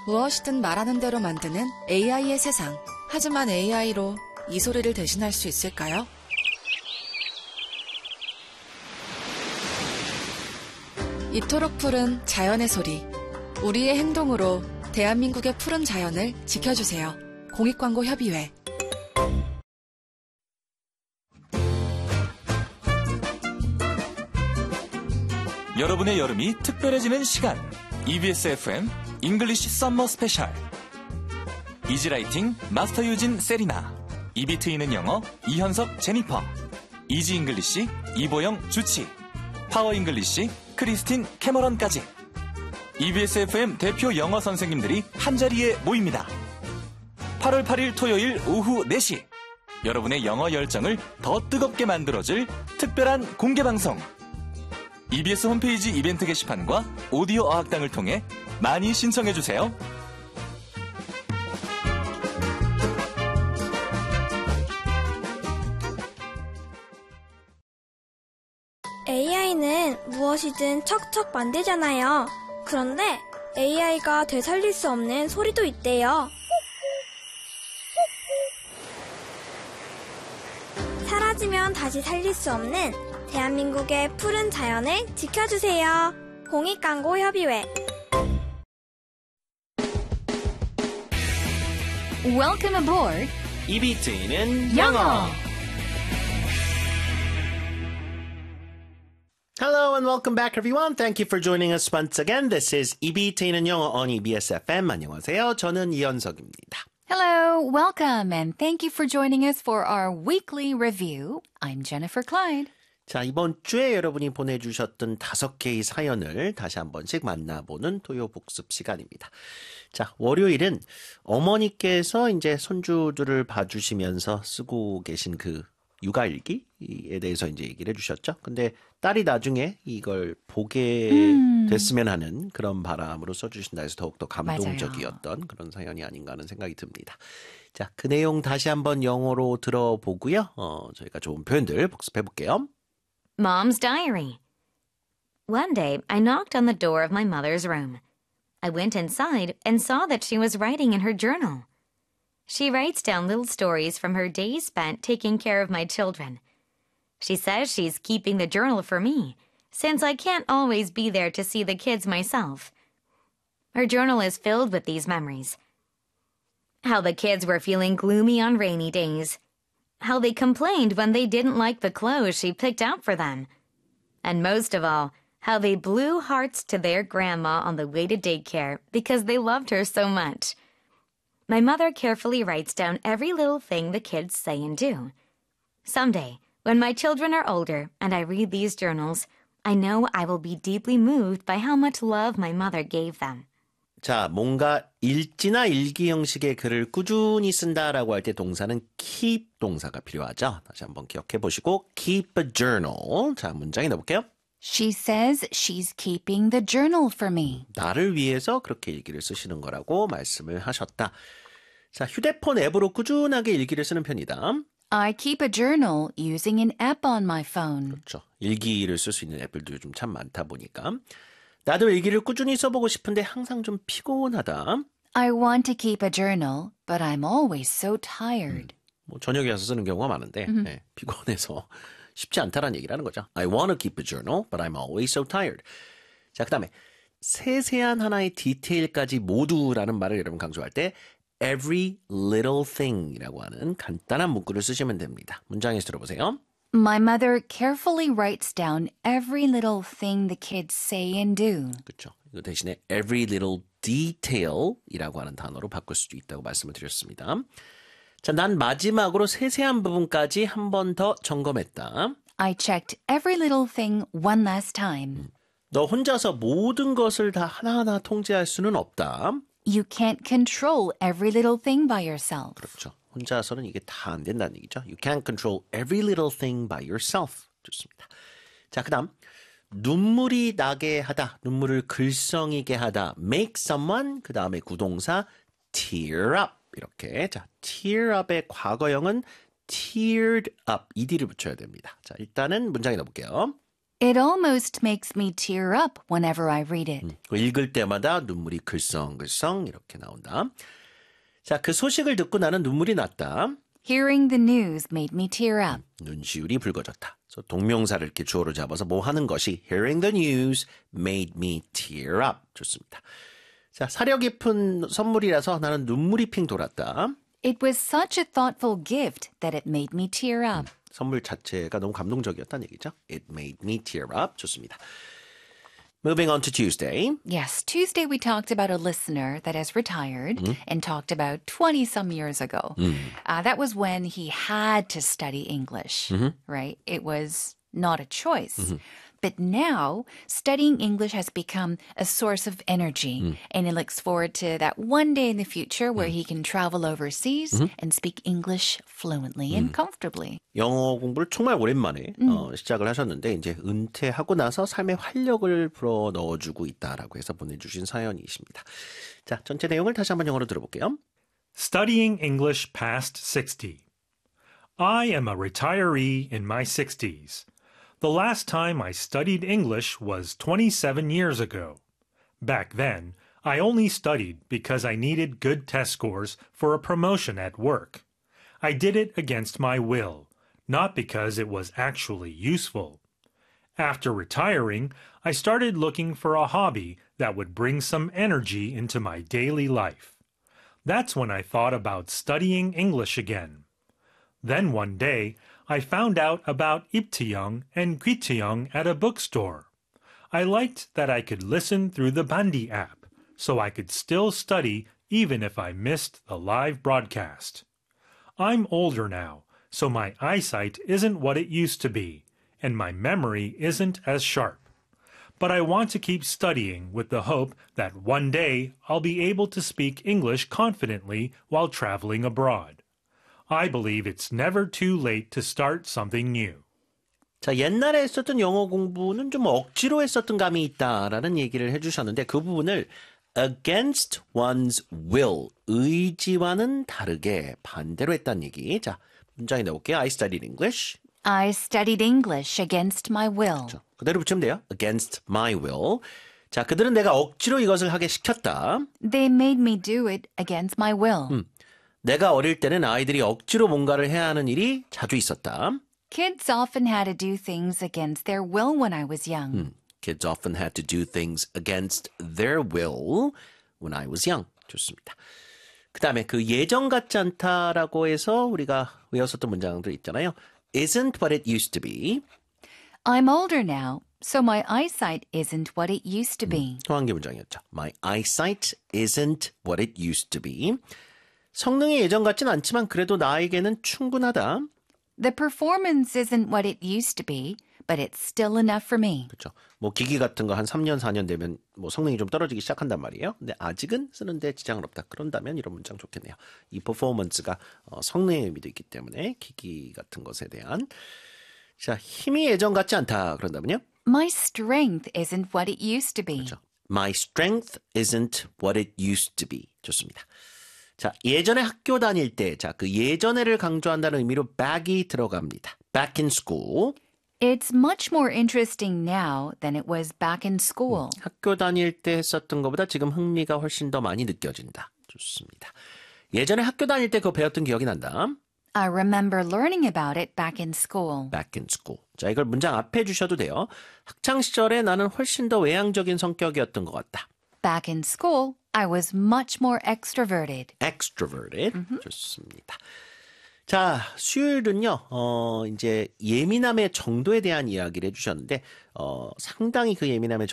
무엇이든 말하는 대로 만드는 AI의 세상. 하지만 AI로 이 소리를 대신할 수 있을까요? 이토록 푸른 자연의 소리. 우리의 행동으로 대한민국의 푸른 자연을 지켜주세요. 공익광고협의회. 여러분의 여름이 특별해지는 시간. EBS FM 잉글리시 썸머 스페셜. 이지라이팅 마스터 유진 세리나, 이비트이는 영어 이현석 제니퍼, 이지 잉글리시 이보영 주치, 파워 잉글리시 크리스틴 캐머런까지 EBS FM 대표 영어 선생님들이 한자리에 모입니다. 8월 8일 토요일 오후 4시 여러분의 영어 열정을 더 뜨겁게 만들어줄 특별한 공개방송. EBS 홈페이지 이벤트 게시판과 오디오 어학당을 통해 많이 신청해주세요. AI는 무엇이든 척척 만들잖아요. 그런데 AI가 되살릴 수 없는 소리도 있대요. 사라지면 다시 살릴 수 없는 대한민국의 푸른 자연을 지켜주세요. 공익광고협의회. Welcome aboard. 이비트이는 영어. Hello and welcome back, everyone. Thank you for joining us once again. This is 이비트이는 영어 on EBS FM. 안녕하세요. 저는 이현석입니다. Hello, welcome, and thank you for joining us for our weekly review. I'm Jennifer Clyde. 자, 이번 주에 여러분이 보내주셨던 5개의 사연을 다시 한 번씩 만나보는 토요 복습 시간입니다. 자, 월요일은 어머니께서 이제 손주들을 봐주시면서 쓰고 계신 그 육아일기에 대해서 이제 얘기를 해주셨죠. 근데 딸이 나중에 이걸 보게 됐으면 하는 그런 바람으로 써주신다 해서 더욱더 감동적이었던 맞아요. 그런 사연이 아닌가 하는 생각이 듭니다. 자, 그 내용 다시 한번 영어로 들어보고요. 저희가 좋은 표현들 복습해볼게요. Mom's Diary. One day, I knocked on the door of my mother's room. I went inside and saw that she was writing in her journal. She writes down little stories from her days spent taking care of my children. She says she's keeping the journal for me, since I can't always be there to see the kids myself. Her journal is filled with these memories. How the kids were feeling gloomy on rainy days. How they complained when they didn't like the clothes she picked out for them. And most of all, how they blew hearts to their grandma on the way to daycare because they loved her so much. My mother carefully writes down every little thing the kids say and do. Someday, when my children are older and I read these journals, I know I will be deeply moved by how much love my mother gave them. 자, 뭔가 일지나 일기 형식의 글을 꾸준히 쓴다라고 할 때 동사는 keep 동사가 필요하죠. 다시 한번 기억해 보시고 keep a journal. 자, 문장에 넣어볼게요. She says she's keeping the journal for me. 나를 위해서 그렇게 일기를 쓰시는 거라고 말씀을 하셨다. 자, 휴대폰 앱으로 꾸준하게 일기를 쓰는 편이다. I keep a journal using an app on my phone. 그렇죠. 일기를 쓸 수 있는 앱들도 요즘 참 많다 보니까. 나도 일기를 꾸준히 써보고 싶은데 항상 좀 피곤하다. I want to keep a journal, but I'm always so tired. 뭐 저녁에 와서 쓰는 경우가 많은데 네, 피곤해서 쉽지 않다라는 얘기를 하는 거죠. I want to keep a journal, but I'm always so tired. 자, 그 다음에 세세한 하나의 디테일까지 모두라는 말을 여러분 강조할 때 every little thing이라고 하는 간단한 문구를 쓰시면 됩니다. 문장에서 들어보세요. My mother carefully writes down every little thing the kids say and do. 그렇죠. 이거 대신에 every little detail이라고 하는 단어로 바꿀 수도 있다고 말씀을 드렸습니다. 자, 난 마지막으로 세세한 부분까지 한 번 더 점검했다. I checked every little thing one last time. 너 혼자서 모든 것을 다 하나하나 통제할 수는 없다. You can't control every little thing by yourself. 그렇죠. 혼자서는 이게 다 안 된다는 얘기죠. You can't control every little thing by yourself. 좋습니다. 자, 그 다음 눈물이 나게 하다, 눈물을 글썽이게 하다. make someone, 그 다음에 구동사 tear up. 이렇게. 자, tear up의 과거형은 teared up. ed를 붙여야 됩니다. 자, 일단은 문장에 넣어볼게요. It almost makes me tear up whenever I read it. 읽을 때마다 눈물이 글썽글썽 이렇게 나온다. 자, 그 소식을 듣고 나는 눈물이 났다. Hearing the news made me tear up. 눈시울이 붉어졌다. 그래서 동명사를 이렇게 주어로 잡아서 뭐 하는 것이 Hearing the news made me tear up. 좋습니다. 자, 사려 깊은 선물이라서 나는 눈물이 핑 돌았다. It was such a thoughtful gift that it made me tear up. 선물 자체가 너무 감동적이었다는 얘기죠. It made me tear up. 좋습니다. Moving on to Tuesday. Yes, Tuesday we talked about a listener that has retired and talked about 20-some years ago. That was when he had to study English, right? It was not a choice. But now, studying English has become a source of energy. And he looks forward to that one day in the future where he can travel overseas and speak English fluently and comfortably. 영어 공부를 정말 오랜만에 시작을 하셨는데 이제 은퇴하고 나서 삶의 활력을 불어 넣어주고 있다라고 해서 보내주신 사연이십니다. 자, 전체 내용을 다시 한번 영어로 들어볼게요. Studying English past 60. I am a retiree in my 60s. The last time I studied English was 27 years ago. Back then, I only studied because I needed good test scores for a promotion at work. I did it against my will, not because it was actually useful. After retiring, I started looking for a hobby that would bring some energy into my daily life. That's when I thought about studying English again. Then one day, I found out about Iptiyong and Gwitiyong at a bookstore. I liked that I could listen through the Bandi app, so I could still study even if I missed the live broadcast. I'm older now, so my eyesight isn't what it used to be, and my memory isn't as sharp. But I want to keep studying with the hope that one day I'll be able to speak English confidently while traveling abroad. I believe it's never too late to start something new. 자, 옛날에 했었던 영어 공부는 좀 억지로 했었던 감이 있다라는 얘기를 해주셨는데 그 부분을 against one's will, 의지와는 다르게 반대로 했다는 얘기. 자, 문장에 넣을게요. I studied English. I studied English against my will. 그대로 붙이면 돼요. Against my will. 자, 그들은 내가 억지로 이것을 하게 시켰다. They made me do it against my will. 내가 어릴 때는 아이들이 억지로 뭔가를 해야 하는 일이 자주 있었다. Kids often had to do things against their will when I was young. Kids often had to do things against their will when I was young. 좋습니다. 그 다음에 그 예전 같지 않다라고 해서 우리가 외웠었던 문장들 있잖아요. Isn't what it used to be. I'm older now, so my eyesight isn't what it used to be. 또 한 개 문장이었죠. My eyesight isn't what it used to be. 성능이 예전 같진 않지만 그래도 나에게는 충분하다. The performance isn't what it used to be, but it's still enough for me. 그렇죠. 뭐 기기 같은 거 한 3년, 4년 되면 뭐 성능이 좀 떨어지기 시작한단 말이에요. 근데 아직은 쓰는데 지장은 없다. 그런다면 이런 문장 좋겠네요. 이 퍼포먼스가 성능의 의미도 있기 때문에 기기 같은 것에 대한 자, 힘이 예전 같지 않다. 그런다면요. My strength isn't what it used to be. 그렇죠. My strength isn't what it used to be. 좋습니다. 자, 예전에 학교 다닐 때, 자, 그 예전에를 강조한다는 의미로 back이 들어갑니다. Back in school. It's much more interesting now than it was back in school. 학교 다닐 때 했었던 것보다 지금 흥미가 훨씬 더 많이 느껴진다. 좋습니다. 예전에 학교 다닐 때 그거 배웠던 기억이 난다. I remember learning about it back in school. Back in school. 자, 이걸 문장 앞에 주셔도 돼요. 학창 시절에 나는 훨씬 더 외향적인 성격이었던 것 같다. Back in school, I was much more extroverted. extroverted. 좋습니다. 자, 수요일은요, 이제 예민함의 정도에 대한 이야기를 해주셨는데, 상당히 그 예민함의